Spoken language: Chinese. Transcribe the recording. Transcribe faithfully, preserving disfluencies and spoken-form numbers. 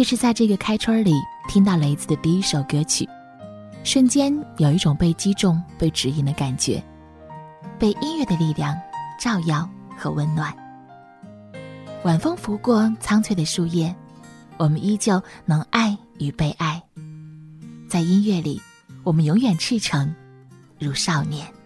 却是在这个开春里听到雷子的第一首歌曲，瞬间有一种被击中被指引的感觉，被音乐的力量照耀和温暖。晚风拂过苍翠的树叶，我们依旧能爱与被爱，在音乐里我们永远赤诚如少年。